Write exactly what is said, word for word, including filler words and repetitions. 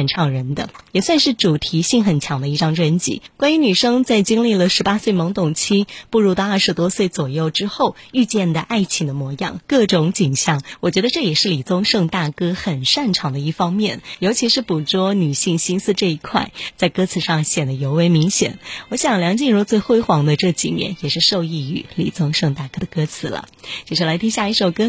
男唱人的，也算是主题性很强的一张专辑。关于女生在经历了十八岁懵懂期，步入到二十多岁左右之后遇见的爱情的模样，各种景象，我觉得这也是李宗盛大哥很擅长的一方面，尤其是捕捉女性心思这一块，在歌词上显得尤为明显。我想梁静茹最辉煌的这几年也是受益于李宗盛大哥的歌词了。接下来听下一首歌。